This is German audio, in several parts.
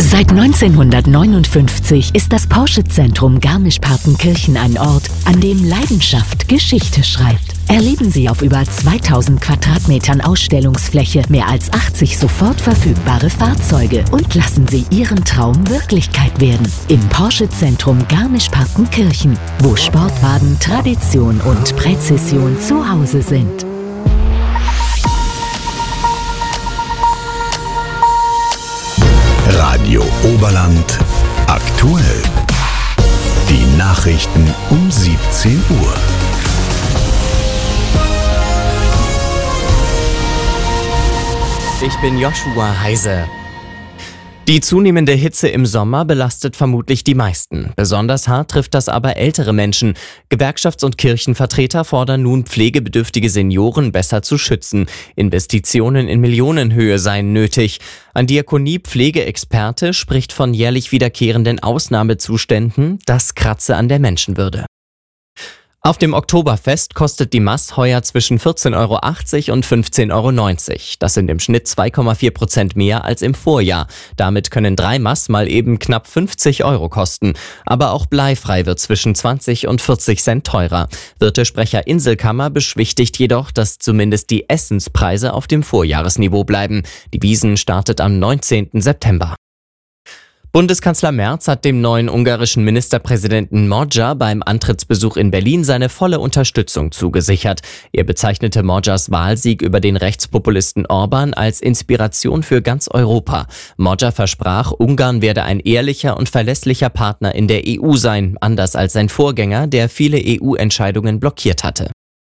Seit 1959 ist das Porsche-Zentrum Garmisch-Partenkirchen ein Ort, an dem Leidenschaft Geschichte schreibt. Erleben Sie auf über 2000 Quadratmetern Ausstellungsfläche mehr als 80 sofort verfügbare Fahrzeuge und lassen Sie Ihren Traum Wirklichkeit werden. Im Porsche-Zentrum Garmisch-Partenkirchen, wo Sportwagen, Tradition und Präzision zu Hause sind. Radio Oberland aktuell. Die Nachrichten um 17 Uhr. Ich bin Joshua Heise. Die zunehmende Hitze im Sommer belastet vermutlich die meisten. Besonders hart trifft das aber ältere Menschen. Gewerkschafts- und Kirchenvertreter fordern nun, pflegebedürftige Senioren besser zu schützen. Investitionen in Millionenhöhe seien nötig. Ein Diakonie-Pflegeexperte spricht von jährlich wiederkehrenden Ausnahmezuständen. Das kratze an der Menschenwürde. Auf dem Oktoberfest kostet die Maß heuer zwischen 14,80 € und 15,90 €. Das sind im Schnitt 2,4% mehr als im Vorjahr. Damit können 3 Maß mal eben knapp 50 € kosten. Aber auch bleifrei wird zwischen 20 und 40 Cent teurer. Wirtesprecher Inselkammer beschwichtigt jedoch, dass zumindest die Essenspreise auf dem Vorjahresniveau bleiben. Die Wiesn startet am 19. September. Bundeskanzler Merz hat dem neuen ungarischen Ministerpräsidenten Magyar beim Antrittsbesuch in Berlin seine volle Unterstützung zugesichert. Er bezeichnete Magyars Wahlsieg über den Rechtspopulisten Orban als Inspiration für ganz Europa. Magyar versprach, Ungarn werde ein ehrlicher und verlässlicher Partner in der EU sein, anders als sein Vorgänger, der viele EU-Entscheidungen blockiert hatte.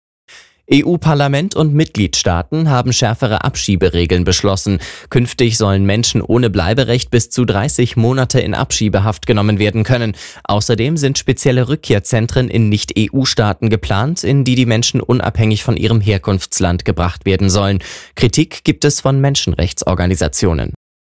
EU-Parlament und Mitgliedstaaten haben schärfere Abschieberegeln beschlossen. Künftig sollen Menschen ohne Bleiberecht bis zu 30 Monate in Abschiebehaft genommen werden können. Außerdem sind spezielle Rückkehrzentren in Nicht-EU-Staaten geplant, in die Menschen unabhängig von ihrem Herkunftsland gebracht werden sollen. Kritik gibt es von Menschenrechtsorganisationen.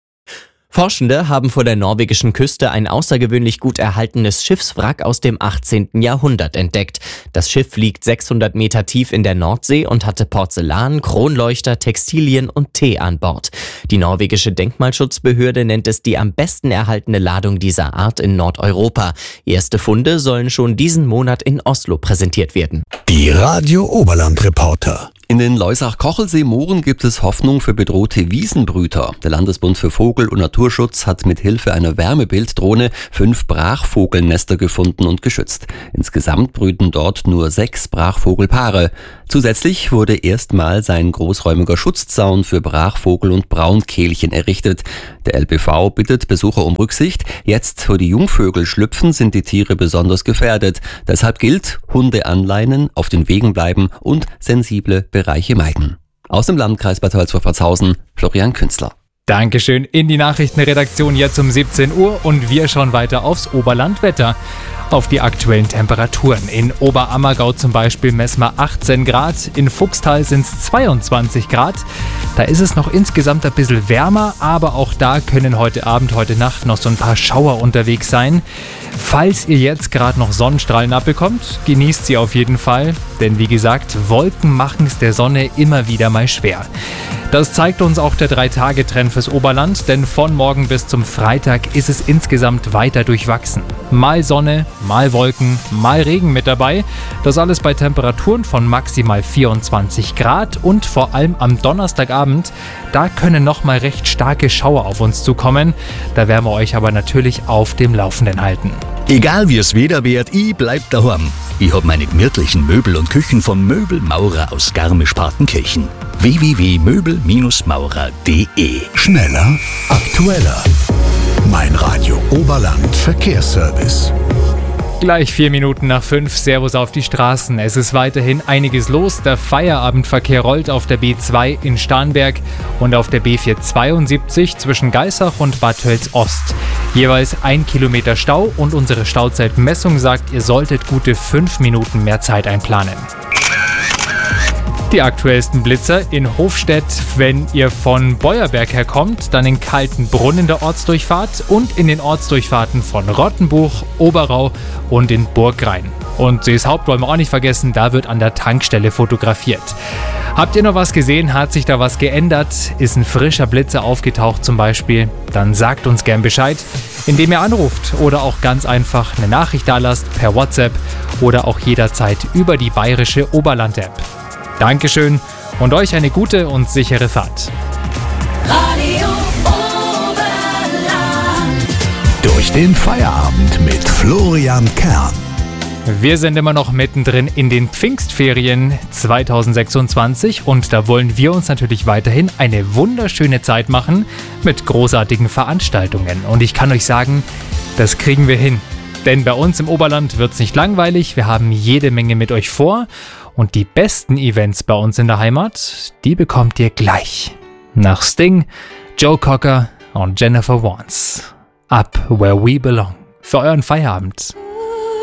Forschende haben vor der norwegischen Küste ein außergewöhnlich gut erhaltenes Schiffswrack aus dem 18. Jahrhundert entdeckt. Das Schiff liegt 600 Meter tief in der Nordsee und hatte Porzellan, Kronleuchter, Textilien und Tee an Bord. Die norwegische Denkmalschutzbehörde nennt es die am besten erhaltene Ladung dieser Art in Nordeuropa. Erste Funde sollen schon diesen Monat in Oslo präsentiert werden. Die Radio Oberland Reporter. In den Loisach-Kochelsee-Mooren gibt es Hoffnung für bedrohte Wiesenbrüter. Der Landesbund für Vogel- und Naturschutz hat mit Hilfe einer Wärmebilddrohne 5 Brachvogelnester gefunden und geschützt. Insgesamt brüten dort nur 6 Brachvogelpaare. Zusätzlich wurde erstmals ein großräumiger Schutzzaun für Brachvogel und Braunkehlchen errichtet. Der LBV bittet Besucher um Rücksicht. Jetzt, wo die Jungvögel schlüpfen, sind die Tiere besonders gefährdet. Deshalb gilt, Hunde anleinen, auf den Wegen bleiben und sensible Bereiche meiden. Aus dem Landkreis Bad Tölzburg-Pforzhausen, Florian Künstler. Dankeschön. In die Nachrichtenredaktion jetzt um 17 Uhr und wir schauen weiter aufs Oberlandwetter. Auf die aktuellen Temperaturen. In Oberammergau zum Beispiel messen wir 18 Grad, in Fuchstal sind es 22 Grad. Da ist es noch insgesamt ein bisschen wärmer, aber auch da können heute Abend, heute Nacht noch so ein paar Schauer unterwegs sein. Falls ihr jetzt gerade noch Sonnenstrahlen abbekommt, genießt sie auf jeden Fall, denn wie gesagt, Wolken machen es der Sonne immer wieder mal schwer. Das zeigt uns auch der 3-Tage-Trend fürs Oberland, denn von morgen bis zum Freitag ist es insgesamt weiter durchwachsen. Mal Sonne, mal Wolken, mal Regen mit dabei. Das alles bei Temperaturen von maximal 24 Grad und vor allem am Donnerstagabend, da können nochmal recht starke Schauer auf uns zukommen. Da werden wir euch aber natürlich auf dem Laufenden halten. Egal wie es Wetter wird, ich bleib daheim. Ich hab meine gemütlichen Möbel und Küchen vom Möbelmaurer aus Garmisch-Partenkirchen. www.möbel-maurer.de. Schneller, aktueller. Mein Radio Oberland Verkehrsservice. Gleich 4 Minuten nach 5, Servus auf die Straßen. Es ist weiterhin einiges los. Der Feierabendverkehr rollt auf der B2 in Starnberg und auf der B472 zwischen Geissach und Bad Tölz-Ost. Jeweils 1 Kilometer Stau und unsere Stauzeitmessung sagt, ihr solltet gute 5 Minuten mehr Zeit einplanen. Die aktuellsten Blitzer in Hofstedt, wenn ihr von Beuerberg herkommt, dann in Kaltenbrunn in der Ortsdurchfahrt und in den Ortsdurchfahrten von Rottenbuch, Oberau und in Burgrain. Und Seeshaupt wollen wir auch nicht vergessen, da wird an der Tankstelle fotografiert. Habt ihr noch was gesehen? Hat sich da was geändert? Ist ein frischer Blitzer aufgetaucht zum Beispiel? Dann sagt uns gern Bescheid, indem ihr anruft oder auch ganz einfach eine Nachricht dalasst per WhatsApp oder auch jederzeit über die Bayerische Oberland-App. Dankeschön und euch eine gute und sichere Fahrt. Radio Oberland. Durch den Feierabend mit Florian Kern. Wir sind immer noch mittendrin in den Pfingstferien 2026 und da wollen wir uns natürlich weiterhin eine wunderschöne Zeit machen mit großartigen Veranstaltungen. Und ich kann euch sagen, das kriegen wir hin. Denn bei uns im Oberland wird es nicht langweilig, wir haben jede Menge mit euch vor und die besten Events bei uns in der Heimat, die bekommt ihr gleich. Nach Sting, Joe Cocker und Jennifer Warnes. Up Where We Belong. Für euren Feierabend.